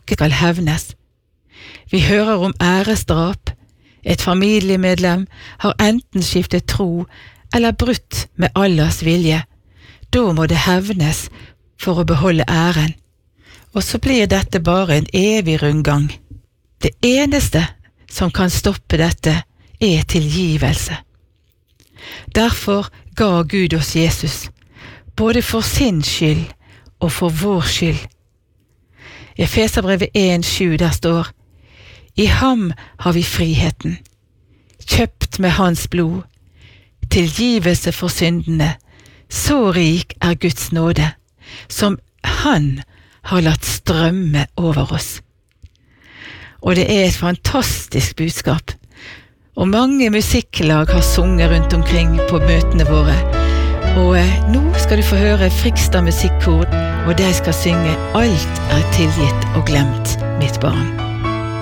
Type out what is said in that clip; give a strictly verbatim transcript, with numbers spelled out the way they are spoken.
ikke skal hevnes. Vi hører om æresdrap. Et familiemedlem har enten skiftet tro eller brutt med Allahs vilje. Da må det hevnes for å beholde æren. Og så blir dette bare en evig rundgang. Det eneste som kan stoppe dette er tilgivelse. Derfor ga Gud oss Jesus, både for sin skyld og for vår skyld. I Efeserbrevet en sju der står: I ham har vi friheten, kjøpt med hans blod, tilgivelse for syndene, så rik er Guds nåde, som han har latt strømme over oss. Og det er et fantastisk budskap, og mange musikklag har sunget rundt omkring på møtene våre. Og eh, nå skal du få høre Frikstad musikkord, og de skal synge Alt er tilgitt og glemt, mitt barn.